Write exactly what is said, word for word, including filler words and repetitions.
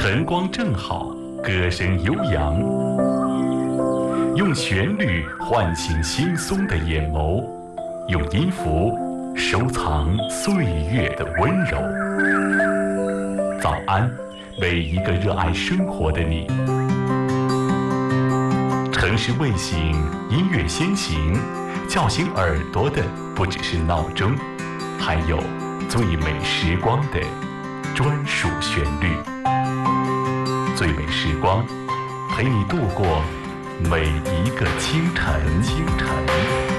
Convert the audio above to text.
晨光正好，歌声悠扬，用旋律唤醒惺忪的眼眸，用音符收藏岁月的温柔。早安，为一个热爱生活的你。城市卫星，音乐先行，叫醒耳朵的不只是闹钟，还有最美时光的专属旋律。最美时光，陪你度过每一个清晨。清晨。